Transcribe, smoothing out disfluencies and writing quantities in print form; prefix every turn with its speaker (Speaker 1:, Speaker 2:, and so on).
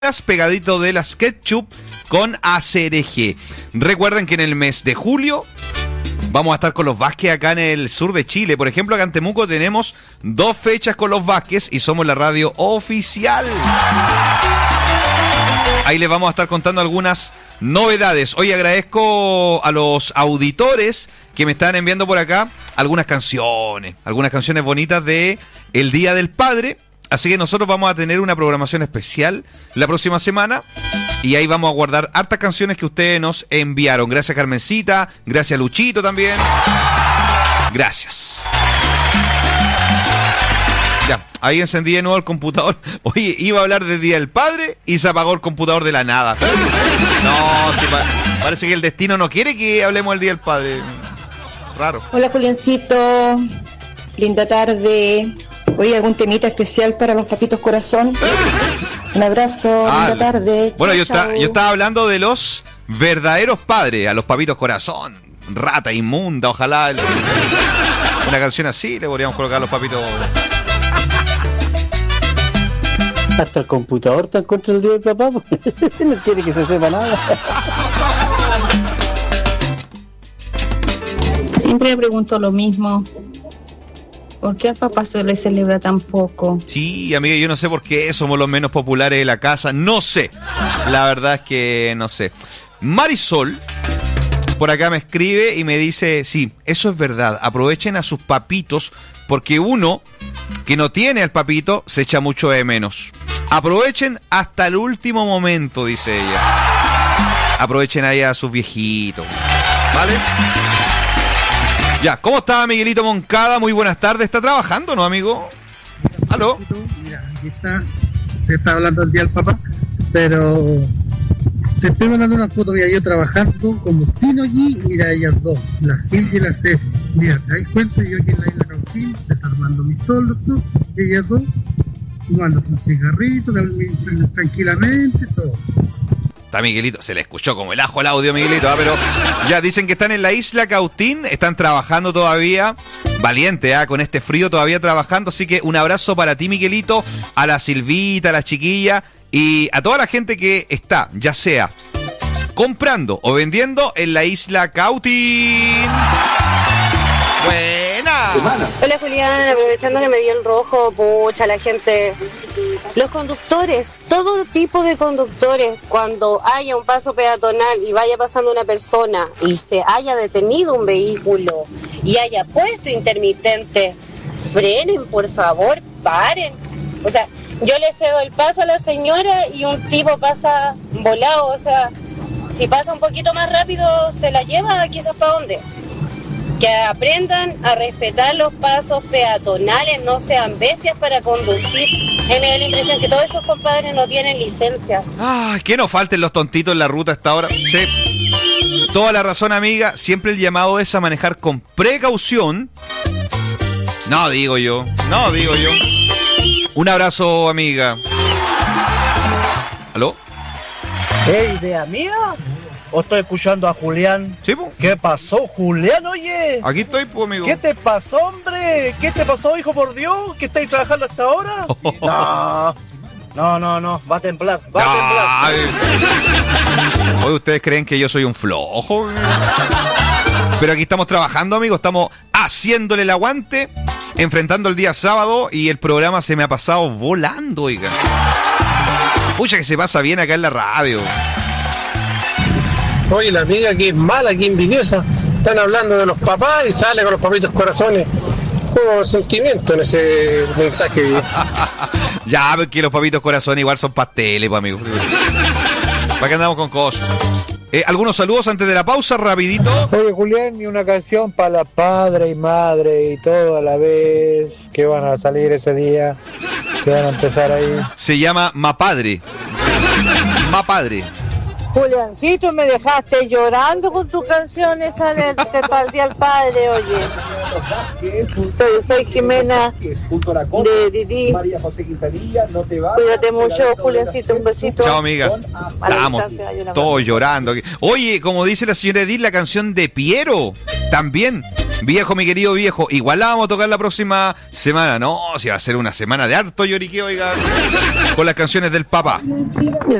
Speaker 1: pegadito de las ketchup con acereje. Recuerden que en el mes de julio vamos a estar con los Vázquez acá en el sur de Chile. Por ejemplo, acá en Temuco tenemos 2 fechas con los Vázquez y somos la radio oficial. Ahí les vamos a estar contando algunas novedades. Hoy agradezco a los auditores que me están enviando por acá algunas canciones bonitas de el Día del Padre. Así que nosotros vamos a tener una programación especial la próxima semana y ahí vamos a guardar hartas canciones que ustedes nos enviaron. Gracias Carmencita, gracias Luchito también. Gracias. Ya, ahí encendí de nuevo el computador. Oye, iba a hablar del Día del Padre y se apagó el computador de la nada. No, parece que el destino no quiere que hablemos del Día del Padre. Raro.
Speaker 2: Hola Juliancito, linda tarde. Oye, ¿algún temita especial para los papitos corazón? Un abrazo, linda tarde.
Speaker 1: Bueno,
Speaker 2: chao,
Speaker 1: yo estaba hablando de los verdaderos padres, a los papitos corazón. Rata inmunda, ojalá. Una canción así le podríamos colocar a los papitos.
Speaker 3: Hasta el computador está en contra del Día del Papá. No quiere que se sepa nada.
Speaker 4: Siempre me pregunto lo mismo. ¿Por qué al papá se le celebra tan poco?
Speaker 1: Sí, amiga, yo no sé por qué somos los menos populares de la casa. No sé. La verdad es que no sé. Marisol, por acá me escribe y me dice, sí, eso es verdad. Aprovechen a sus papitos porque uno que no tiene al papito se echa mucho de menos. Aprovechen hasta el último momento, dice ella. Aprovechen ahí a sus viejitos. ¿Vale? Ya, ¿cómo está Miguelito Moncada? Muy buenas tardes. ¿Está trabajando, no, amigo? ¿Aló?
Speaker 5: Mira, aquí está. Se está hablando del Día del Papá, pero te estoy mandando una foto. Mira, yo trabajando como chino allí. Mira, ellas dos, la Silvia y la Ceci. Mira, te das cuenta, yo aquí en la isla Cautín, desarmando mis toldos, ellas dos, fumando sus cigarritos, tranquilamente, todo.
Speaker 1: Está Miguelito, se le escuchó como el ajo al audio, Miguelito, pero ya dicen que están en la isla Cautín, están trabajando todavía, valiente, con este frío todavía trabajando, así que un abrazo para ti, Miguelito, a la Silvita, a la chiquilla y a toda la gente que está, ya sea comprando o vendiendo en la isla Cautín. ¡Buena!
Speaker 6: Hola Julián, aprovechando que me dio el rojo, pucha, la gente, los conductores, todo tipo de conductores, cuando haya un paso peatonal y vaya pasando una persona y se haya detenido un vehículo y haya puesto intermitente, frenen, por favor, paren. O sea, yo le cedo el paso a la señora y un tipo pasa volado, o sea, si pasa un poquito más rápido se la lleva quizás para dónde. Que aprendan a respetar los pasos peatonales, no sean bestias para conducir. Me da la impresión que todos esos compadres no tienen licencia.
Speaker 1: ¡Ay, que no falten los tontitos en la ruta hasta ahora! Sí, toda la razón, amiga. Siempre el llamado es a manejar con precaución. No digo yo. Un abrazo, amiga. ¿Aló?
Speaker 3: ¿Qué idea mía? ¿O estoy escuchando a Julián?
Speaker 1: ¿Sí, po?
Speaker 3: ¿Qué pasó, Julián? Oye.
Speaker 1: Aquí estoy, pues, amigo.
Speaker 3: ¿Qué te pasó, hombre? ¿Qué te pasó, hijo, por Dios? ¿Que estáis trabajando hasta ahora? No. Va a temblar.
Speaker 1: Hoy ustedes creen que yo soy un flojo. Pero aquí estamos trabajando, amigo. Estamos haciéndole el aguante, enfrentando el día sábado y el programa se me ha pasado volando, oiga. Pucha que se pasa bien acá en la radio.
Speaker 7: Oye, la amiga que es mala, que envidiosa, están hablando de los papás y sale con los papitos corazones. Hubo sentimiento en ese mensaje.
Speaker 1: Ya, porque los papitos corazones igual son pasteles, pues, amigo. ¿Para qué andamos con cosas? ¿Algunos saludos antes de la pausa, rapidito?
Speaker 3: Oye, Julián, y una canción para la padre y madre y todo a la vez, que van a salir ese día, que van a empezar ahí.
Speaker 1: Se llama Mapadre. Mapadre.
Speaker 8: Juliancito, me dejaste llorando con tus canciones para el Día del Padre, oye. Soy Jimena de Didi. Cuídate mucho, Juliancito, un besito.
Speaker 1: Chao, amiga. Estamos todos llorando. Oye, como dice la señora Edith, la canción de Piero también Viejo, mi querido viejo, igual la vamos a tocar la próxima semana. No, si va a ser una semana de harto lloriqueo, oiga, con las canciones del papá.